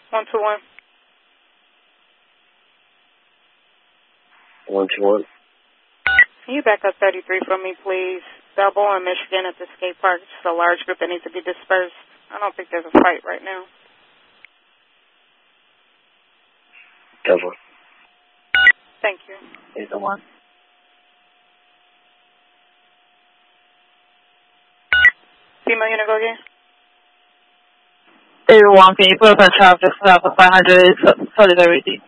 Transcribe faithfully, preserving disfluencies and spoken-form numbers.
one two one. one two one. Can you back up thirty-three from me, please? Double in Michigan at the skate park. It's just a large group that needs to be dispersed. I don't think there's a fight right now. Double. Thank you. Either one. Female unit, go again. Everyone, can you put up a traffic stop of five hundred solidarity?